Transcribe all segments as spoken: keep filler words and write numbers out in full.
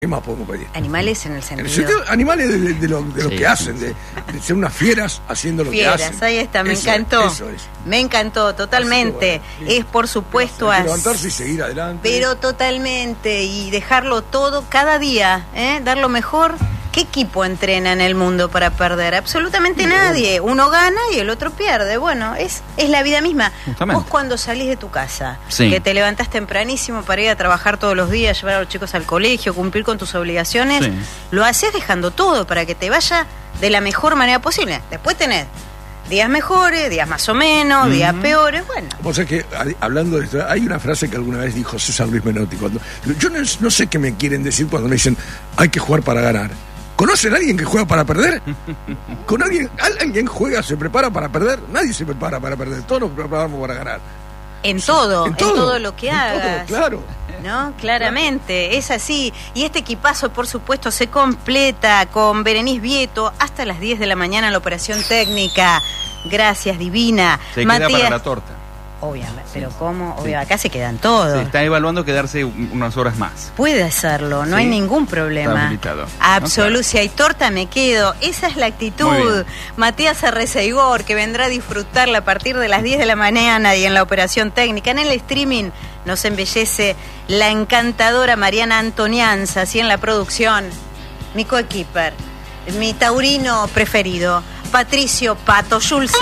¿Qué más podemos pedir? Animales en el sentido... En el sentido animales de, de, de lo, de lo sí, que hacen, sí, de, de ser unas fieras haciendo lo fieras, que hacen. Fieras, ahí está, me eso, encantó. Eso es. Me encantó, totalmente. Bueno, sí. Es por supuesto... Hay que as... levantarse y seguir adelante. Pero totalmente, y dejarlo todo cada día, ¿eh? Dar lo mejor. ¿Qué equipo entrena en el mundo para perder? Absolutamente no. nadie. Uno gana y el otro pierde. Bueno, es, es la vida misma. Justamente. Vos cuando salís de tu casa, sí. que te levantás tempranísimo para ir a trabajar todos los días, llevar a los chicos al colegio, cumplir con tus obligaciones, sí. lo haces dejando todo para que te vaya de la mejor manera posible. Después tenés días mejores, días más o menos, uh-huh. días peores, bueno. O sea que, hablando de esto, hay una frase que alguna vez dijo César Luis Menotti. Cuando, yo no, no sé qué me quieren decir cuando me dicen hay que jugar para ganar. ¿Conocen a alguien que juega para perder? ¿Con alguien, alguien juega, se prepara para perder? Nadie se prepara para perder, todos nos preparamos para ganar. En todo, en todo, en todo lo que en hagas. Todo, claro. ¿No? Claramente, claro. Es así. Y este equipazo, por supuesto, se completa con Berenice Vieto hasta las diez de la mañana en la operación técnica. Gracias, divina. Se Matías... queda para la torta. Obviamente, pero sí. ¿cómo? Sí. Obviamente, acá se quedan todos. Se está evaluando quedarse unas horas más. Puede hacerlo, no sí. hay ningún problema. Está habilitado. Absoluto, no, si hay torta me quedo. Esa es la actitud. Matías Arreceigor, que vendrá a disfrutarla a partir de las diez de la mañana y en la operación técnica. En el streaming nos embellece la encantadora Mariana Antonianza, así en la producción. Mi coequiper, mi taurino preferido, Patricio Pato Yulce.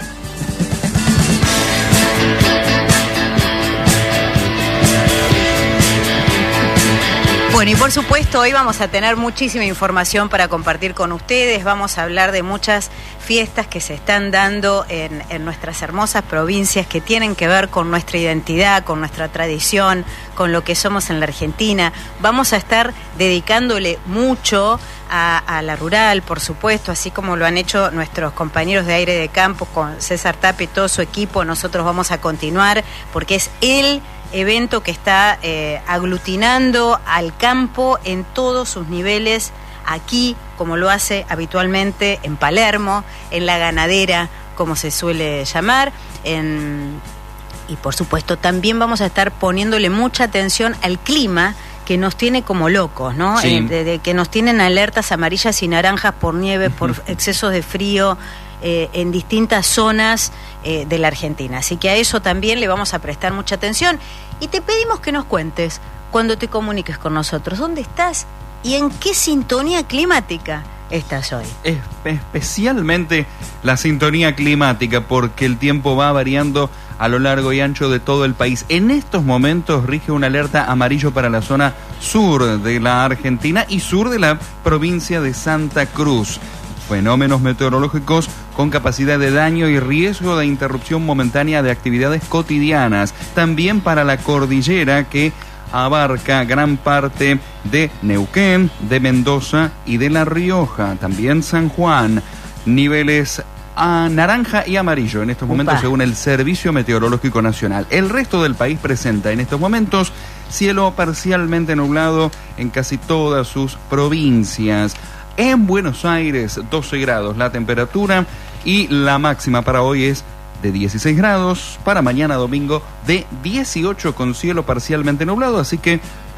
Bueno, y por supuesto hoy vamos a tener muchísima información para compartir con ustedes. Vamos a hablar de muchas fiestas que se están dando en, en nuestras hermosas provincias que tienen que ver con nuestra identidad, con nuestra tradición, con lo que somos en la Argentina. Vamos a estar dedicándole mucho a, a la rural, por supuesto, así como lo han hecho nuestros compañeros de Aire de Campo con César Tapia y todo su equipo. Nosotros vamos a continuar porque es el evento que está eh, aglutinando al campo en todos sus niveles, aquí, como lo hace habitualmente en Palermo, en la ganadera, como se suele llamar, en... y por supuesto también vamos a estar poniéndole mucha atención al clima, que nos tiene como locos, ¿no? Sí. Eh, de, de, que nos tienen alertas amarillas y naranjas por nieve, por excesos de frío, Eh, en distintas zonas eh, de la Argentina. Así que a eso también le vamos a prestar mucha atención. Y te pedimos que nos cuentes, cuando te comuniques con nosotros, ¿dónde estás y en qué sintonía climática estás hoy? Es, especialmente la sintonía climática, porque el tiempo va variando a lo largo y ancho de todo el país. En estos momentos rige una alerta amarillo para la zona sur de la Argentina y sur de la provincia de Santa Cruz. Fenómenos meteorológicos con capacidad de daño y riesgo de interrupción momentánea de actividades cotidianas. También para la cordillera, que abarca gran parte de Neuquén, de Mendoza y de La Rioja. También San Juan. Niveles a naranja y amarillo en estos momentos, Upa. según el Servicio Meteorológico Nacional. El resto del país presenta en estos momentos cielo parcialmente nublado en casi todas sus provincias. En Buenos Aires, doce grados la temperatura y la máxima para hoy es de dieciséis grados, para mañana domingo de dieciocho con cielo parcialmente nublado, así que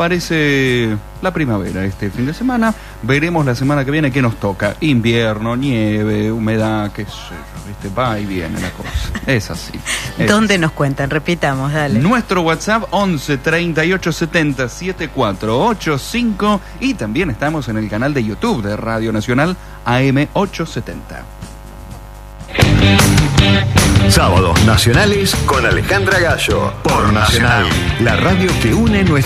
parece la primavera este fin de semana. Veremos la semana que viene qué nos toca: invierno, nieve, humedad, qué sé yo, ¿viste? Va y viene la cosa. Es así. Es ¿Dónde así. nos cuentan? Repitamos, dale. Nuestro WhatsApp once treinta y ocho setenta setenta y cuatro ochenta y cinco, y también estamos en el canal de YouTube de Radio Nacional A M ochocientos setenta. Sábados nacionales con Alejandra Gallo por Nacional, la radio que une nuestra